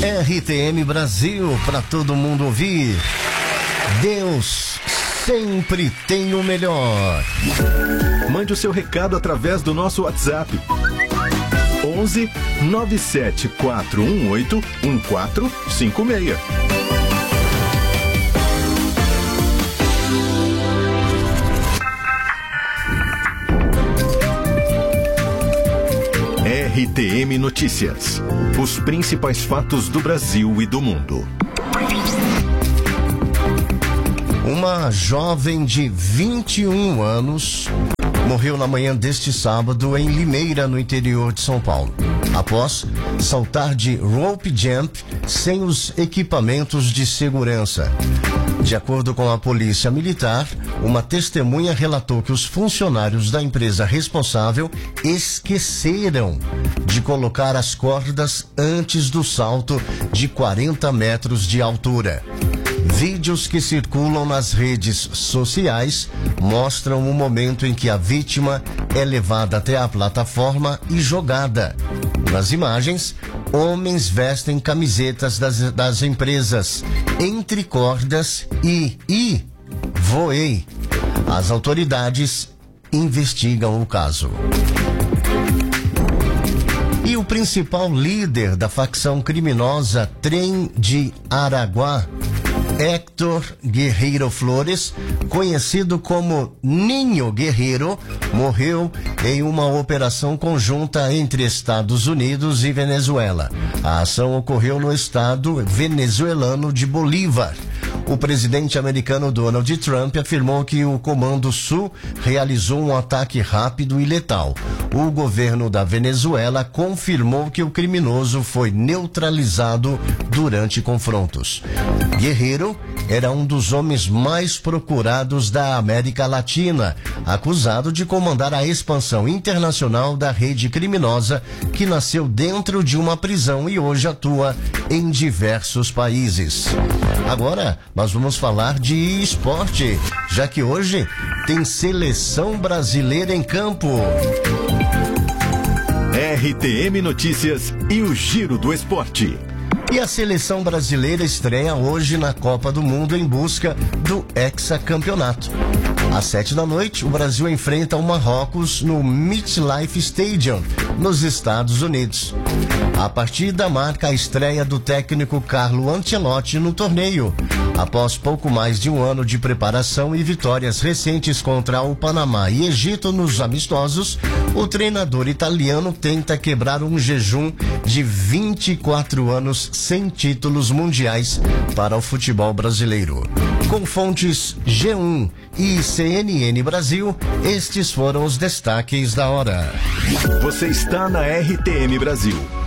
RTM Brasil, para todo mundo ouvir. Deus sempre tem o melhor. Mande o seu recado através do nosso WhatsApp. 11 97 418 1456. RTM Notícias. Os principais fatos do Brasil e do mundo. Uma jovem de 21 anos morreu na manhã deste sábado em Limeira, no interior de São Paulo, após saltar de rope jump sem os equipamentos de segurança. De acordo com a polícia militar, uma testemunha relatou que os funcionários da empresa responsável esqueceram de colocar as cordas antes do salto de 40 metros de altura. Vídeos que circulam nas redes sociais mostram o momento em que a vítima é levada até a plataforma e jogada. Nas imagens, homens vestem camisetas das empresas Entre Cordas e Voei. As autoridades investigam o caso. E o principal líder da facção criminosa Trem de Araguá, Héctor Guerreiro Flores, conhecido como Ninho Guerreiro, morreu em uma operação conjunta entre Estados Unidos e Venezuela. A ação ocorreu no estado venezuelano de Bolívar. O presidente americano Donald Trump afirmou que o Comando Sul realizou um ataque rápido e letal. O governo da Venezuela confirmou que o criminoso foi neutralizado durante confrontos. Guerreiro era um dos homens mais procurados da América Latina, acusado de comandar a expansão internacional da rede criminosa que nasceu dentro de uma prisão e hoje atua em diversos países. Agora, nós vamos falar de esporte, já que hoje tem seleção brasileira em campo. RTM Notícias e o Giro do Esporte. E a seleção brasileira estreia hoje na Copa do Mundo em busca do hexacampeonato. Às 7h, o Brasil enfrenta o Marrocos no MetLife Stadium, nos Estados Unidos. A partida marca a estreia do técnico Carlo Ancelotti no torneio. Após pouco mais de um ano de preparação e vitórias recentes contra o Panamá e Egito nos amistosos, o treinador italiano tenta quebrar um jejum de 24 anos sem títulos mundiais para o futebol brasileiro. Com fontes G1 e CNN Brasil, estes foram os destaques da hora. Você está na RTM Brasil.